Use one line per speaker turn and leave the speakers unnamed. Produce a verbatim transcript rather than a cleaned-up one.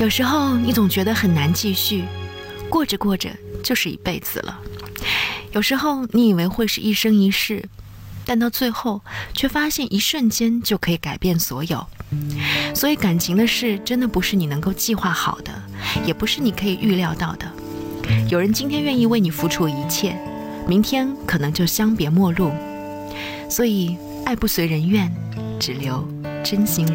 有时候你总觉得很难继续，过着过着就是一辈子了。有时候你以为会是一生一世，但到最后却发现一瞬间就可以改变所有。所以感情的事真的不是你能够计划好的，也不是你可以预料到的。有人今天愿意为你付出一切，明天可能就相别陌路。所以爱不随人愿，只留真心人。